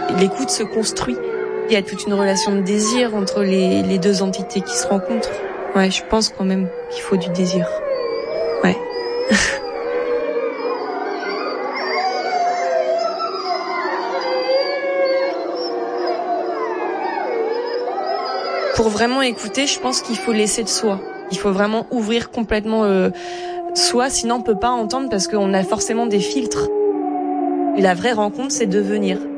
l'écoute se construit. Il y a toute une relation de désir entre les deux entités qui se rencontrent. Ouais, je pense quand même qu'il faut du désir. Ouais. Pour vraiment écouter, je pense qu'il faut laisser de soi. Il faut vraiment ouvrir complètement soi, sinon on peut pas entendre parce qu'on a forcément des filtres. Et la vraie rencontre, c'est de venir.